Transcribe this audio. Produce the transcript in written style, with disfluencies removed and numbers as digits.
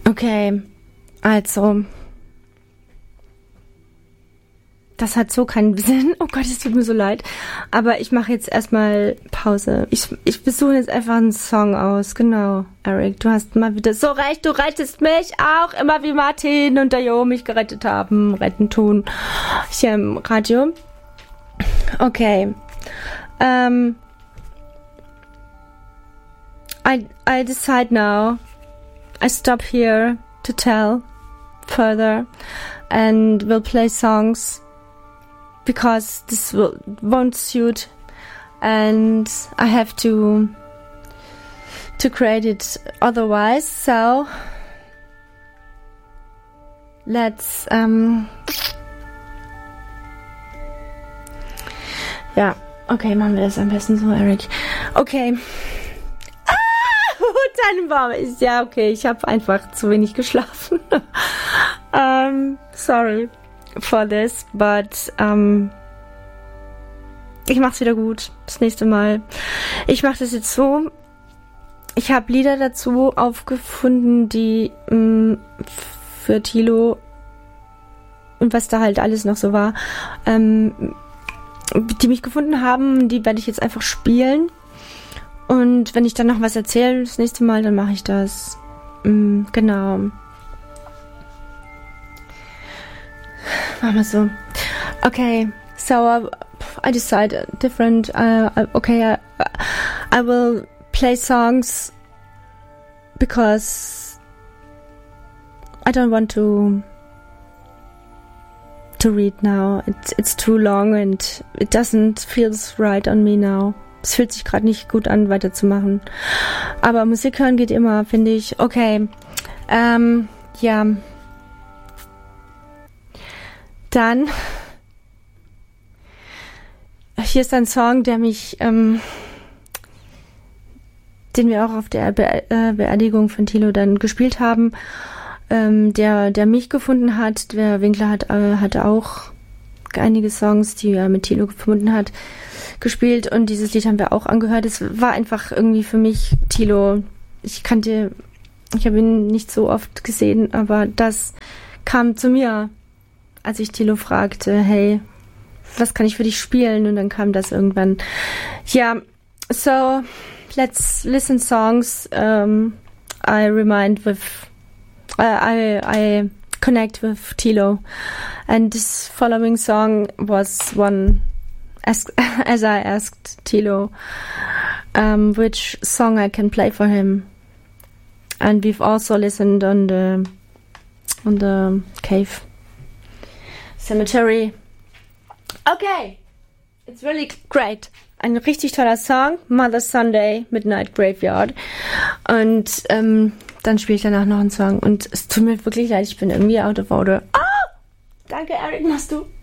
Okay, also, das hat so keinen Sinn. Oh Gott, es tut mir so leid. Aber ich mache jetzt erstmal Pause. Ich besuche jetzt einfach einen Song aus. Genau, Eric, du hast mal wieder so recht. Du rettest mich auch immer, wie Martin und der Jo mich gerettet haben. Retten tun. Hier im Radio. Okay. I decide now. I stop here to tell further and will play songs because this won't suit and I have to create it otherwise. So let's ja, okay, machen wir das am besten so, Eric. Okay. Tannenbaum ist ja okay. Ich habe einfach zu wenig geschlafen. Sorry for this, but ich mach's wieder gut. Das nächste Mal. Ich mache das jetzt so. Ich habe Lieder dazu aufgefunden, die für Thilo und was da halt alles noch so war, die mich gefunden haben, die werde ich jetzt einfach spielen. Und wenn ich dann noch was erzähle das nächste Mal, dann mache ich das. Genau. Machen wir so. Okay, so I decide different. Okay, I will play songs because I don't want to read now. It's too long and it doesn't feel right on me now. Es fühlt sich gerade nicht gut an, weiterzumachen. Aber Musik hören geht immer, finde ich. Okay. Ja. Dann. Hier ist ein Song, der mich, den wir auch auf der Beerdigung von Thilo dann gespielt haben. Der mich gefunden hat. Der Winkler hat auch einige Songs, die er mit Thilo gefunden hat, gespielt und dieses Lied haben wir auch angehört. Es war einfach irgendwie für mich Thilo. Ich habe ihn nicht so oft gesehen, aber das kam zu mir, als ich Thilo fragte, hey, was kann ich für dich spielen? Und dann kam das irgendwann. Ja, so let's listen songs. I connect with Thilo, and this following song was one as I asked Thilo which song I can play for him, and we've also listened on the cave cemetery. Okay, it's really great. Ein richtig toller Song, Mother's Sunday, Midnight Graveyard, und dann spiele ich danach noch einen Song und es tut mir wirklich leid, ich bin irgendwie out of order. Oh! Danke, Eric, machst du.